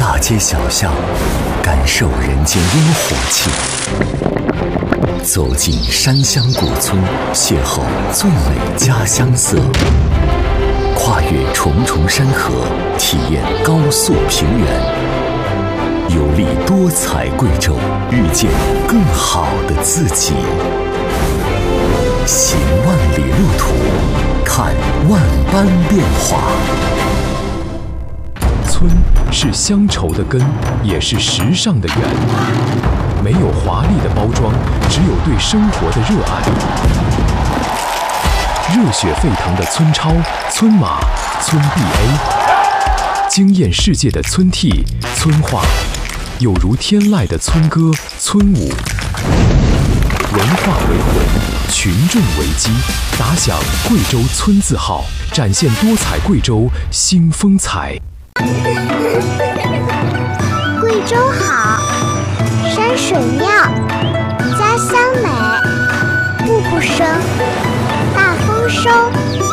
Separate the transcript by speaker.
Speaker 1: 大街小巷，感受人间烟火气；走进山乡古村，邂逅最美家乡色；跨越重重山河，体验高速平原。游历多彩贵州，遇见更好的自己。行万里路途，看万般变化。
Speaker 2: 村是乡愁的根，也是时尚的源。没有华丽的包装，只有对生活的热爱。热血沸腾的村超、村马、村 BA， 惊艳世界的村 T、村话，有如天籁的村歌、村舞。文化为魂，群众为基，打响贵州村字号，展现多彩贵州新风采。
Speaker 3: 贵州好，山水妙，家乡美，步步生，大丰收。